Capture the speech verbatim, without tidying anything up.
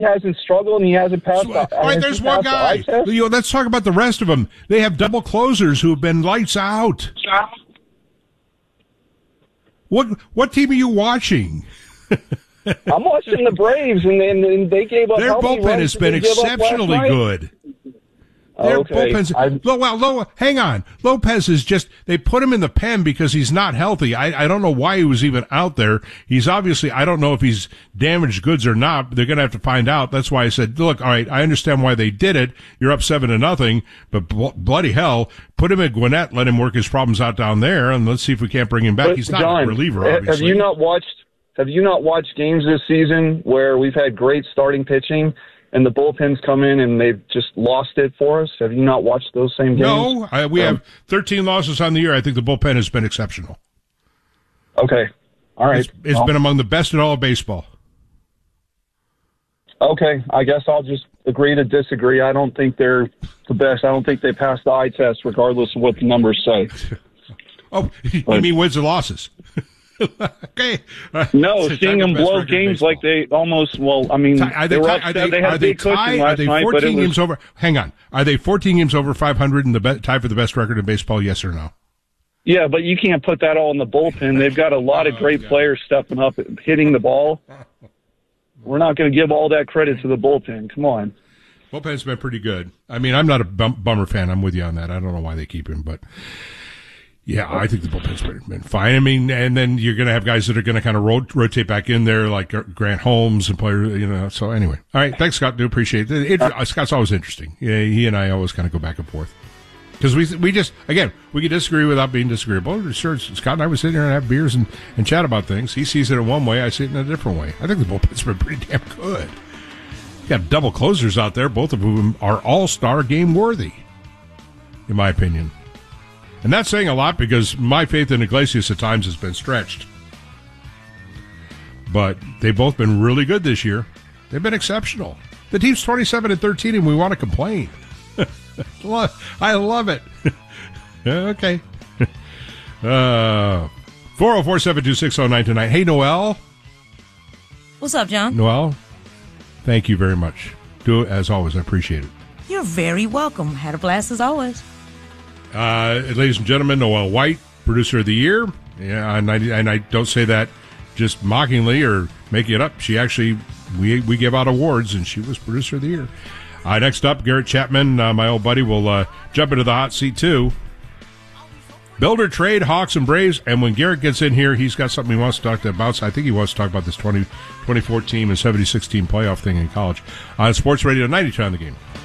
hasn't struggled and he hasn't passed. So, all right, there's one guy. You know, let's talk about the rest of them. They have double closers who have been lights out. What what team are you watching? I'm watching the Braves, and, and, and they gave up. Their bullpen has been exceptionally good. Their okay. bullpen's, well, well, Lo, hang on. Lopez is just, they put him in the pen because he's not healthy. I, I don't know why he was even out there. He's obviously, I don't know if he's damaged goods or not, but they're going to have to find out. That's why I said, look, all right, I understand why they did it. You're up seven to nothing, but bl- bloody hell, put him at Gwinnett, let him work his problems out down there, and let's see if we can't bring him back. But he's not John, a reliever, obviously. Have you not watched, have you not watched games this season where we've had great starting pitching and the bullpens come in and they've just lost it for us? Have you not watched those same games? No, I, we um, have thirteen losses on the year. I think the bullpen has been exceptional. Okay. All right. It's, it's well, been among the best in all of baseball. Okay. I guess I'll just agree to disagree. I don't think they're the best. I don't think they pass the eye test regardless of what the numbers say. Oh, you but, mean wins and losses? Okay. Uh, no, seeing them blow games like they almost, well, I mean, are they, they, were are upset. they, they had are a they big cushion tied? last Are they night, fourteen but it was, games over? Hang on. Are they fourteen games over five hundred and the be, tied for the best record in baseball? Yes or no? Yeah, but you can't put that all in the bullpen. They've got a lot of great oh, players stepping up and hitting the ball. We're not going to give all that credit to the bullpen. Come on. Bullpen's been pretty good. I mean, I'm not a bum, bummer fan. I'm with you on that. I don't know why they keep him, but yeah, I think the bullpen's been, been fine. I mean, and then you're going to have guys that are going to kind of ro- rotate back in there, like Grant Holmes and players, you know. So anyway, all right. Thanks, Scott. Do appreciate it. it uh, Scott's always interesting. Yeah, he and I always kind of go back and forth because we we just again we can disagree without being disagreeable. Sure, Scott and I would sit here and have beers and, and chat about things. He sees it in one way, I see it in a different way. I think the bullpen's been pretty damn good. You got double closers out there, both of whom are all-star game worthy, in my opinion. And that's saying a lot because my faith in Iglesias at times has been stretched. But they've both been really good this year. They've been exceptional. The team's twenty-seven and thirteen, and we want to complain. I love it. Okay. Uh, four oh four, seven two six, oh nine two nine. Hey, Noel. What's up, John? Noel, thank you very much. Do it as always. I appreciate it. You're very welcome. Had a blast as always. Uh, ladies and gentlemen, Noel White, producer of the year. Yeah, and I, and I don't say that just mockingly or making it up. She actually, we we give out awards, and she was producer of the year. Uh, next up, Garrett Chapman, uh, my old buddy, will uh, jump into the hot seat, too. Builder trade, Hawks and Braves, and when Garrett gets in here, he's got something he wants to talk about. So I think he wants to talk about this twenty, twenty-four team and seventy-six team playoff thing in college. On Sports Radio ninety-two on the Game.